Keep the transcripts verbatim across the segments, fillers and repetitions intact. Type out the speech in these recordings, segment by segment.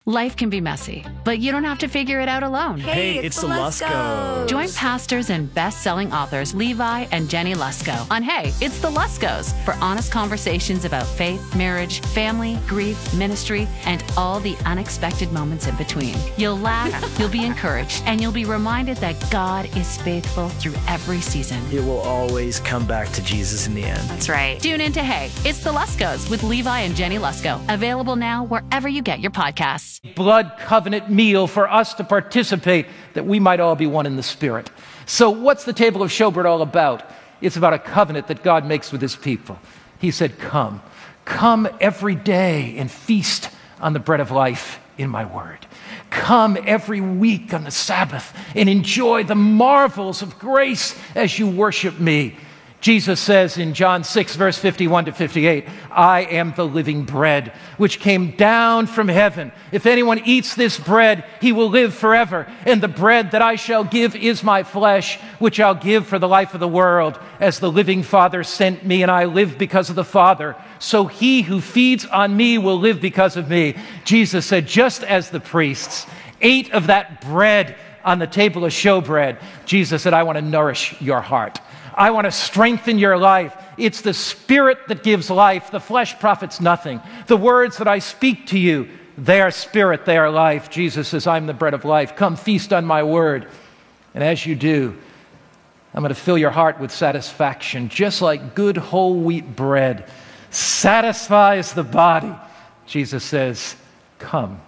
Life can be messy, but you don't have to figure it out alone. Hey, it's, it's the Luskos. Join pastors and best-selling authors Levi and Jenny Lusko on Hey, It's the Luskos for honest conversations about faith, marriage, family, grief, ministry, and all the unexpected moments in between. You'll laugh, you'll be encouraged, and you'll be reminded that God is faithful through every season. It will always come back to Jesus in the end. That's right. Tune in to Hey, It's the Luskos with Levi and Jenny Lusko. Available now wherever you get your podcasts. Blood covenant meal for us to participate, that we might all be one in the Spirit. So what's the table of showbread all about? It's about a covenant that God makes with his people. He said, come, come every day and feast on the bread of life in my word. Come every week on the Sabbath and enjoy the marvels of grace as you worship me. Jesus says in John six, verse fifty-one to fifty-eight, I am the living bread which came down from heaven. If anyone eats this bread, he will live forever. And the bread that I shall give is my flesh, which I'll give for the life of the world. As the living Father sent me, and I live because of the Father, so he who feeds on me will live because of me. Jesus said, just as the priests ate of that bread on the table of showbread, Jesus said, I want to nourish your heart. I want to strengthen your life. It's the Spirit that gives life. The flesh profits nothing. The words that I speak to you, they are spirit, they are life. Jesus says, I'm the bread of life. Come feast on my word. And as you do, I'm going to fill your heart with satisfaction, just like good whole wheat bread satisfies the body. Jesus says, come.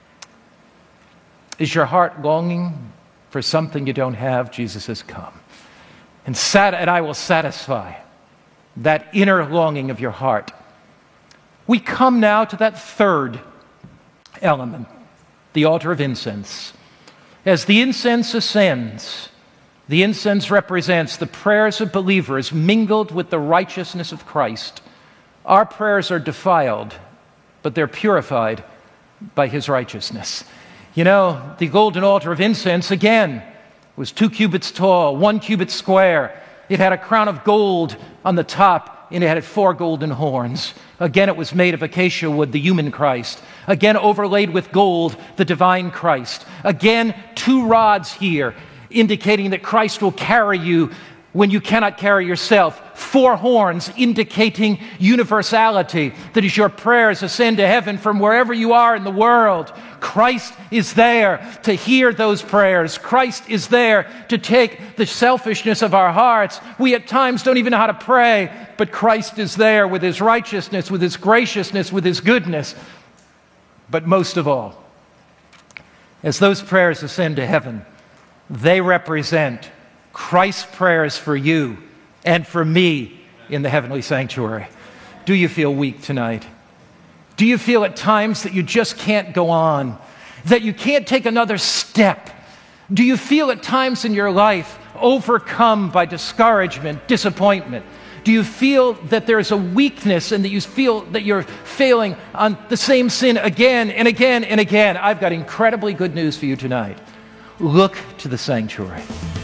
Is your heart longing for something you don't have? Jesus says, come. And, sat- and I will satisfy that inner longing of your heart. We come now to that third element, the altar of incense. As the incense ascends, the incense represents the prayers of believers mingled with the righteousness of Christ. Our prayers are defiled, but they're purified by his righteousness. You know, the golden altar of incense, again, was two cubits tall, one cubit square. It had a crown of gold on the top, and it had four golden horns. Again, it was made of acacia wood, the human Christ. Again, overlaid with gold, the divine Christ. Again, two rods here, indicating that Christ will carry you when you cannot carry yourself. Four horns indicating universality, that as your prayers ascend to heaven from wherever you are in the world, Christ is there to hear those prayers. Christ is there to take the selfishness of our hearts. We at times don't even know how to pray, but Christ is there with his righteousness, with his graciousness, with his goodness. But most of all, as those prayers ascend to heaven, they represent Christ's prayers for you and for me in the heavenly sanctuary. Do you feel weak tonight? Do you feel at times that you just can't go on, that you can't take another step? Do you feel at times in your life overcome by discouragement, disappointment? Do you feel that there's a weakness and that you feel that you're failing on the same sin again and again and again? I've got incredibly good news for you tonight. Look to the sanctuary.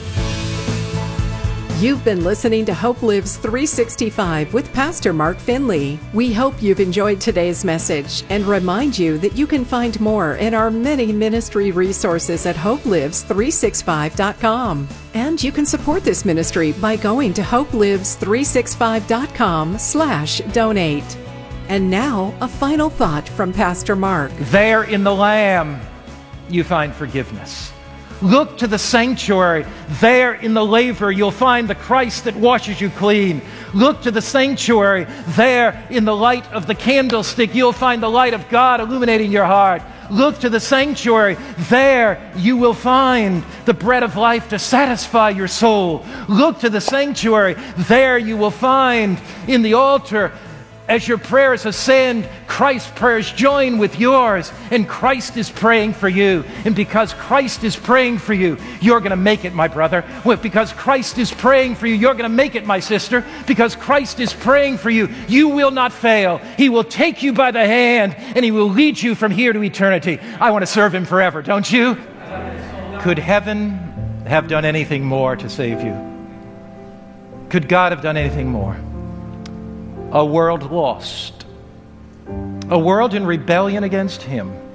You've been listening to Hope Lives three sixty-five with Pastor Mark Finley. We hope you've enjoyed today's message and remind you that you can find more in our many ministry resources at hope lives three sixty-five dot com. And you can support this ministry by going to hope lives three sixty-five dot com slash donate. And now, a final thought from Pastor Mark. There in the Lamb, you find forgiveness. Look to the sanctuary. There in the laver, you'll find the Christ that washes you clean. Look to the sanctuary. There in the light of the candlestick, you'll find the light of God illuminating your heart. Look to the sanctuary. There you will find the bread of life to satisfy your soul. Look to the sanctuary. There you will find in the altar, as your prayers ascend, Christ's prayers join with yours, and Christ is praying for you. And because Christ is praying for you, you're going to make it, my brother. Well, because Christ is praying for you, you're going to make it, my sister. Because Christ is praying for you, you will not fail. He will take you by the hand, and he will lead you from here to eternity. I want to serve him forever, don't you? Could heaven have done anything more to save you? Could God have done anything more? A world lost, a world in rebellion against him,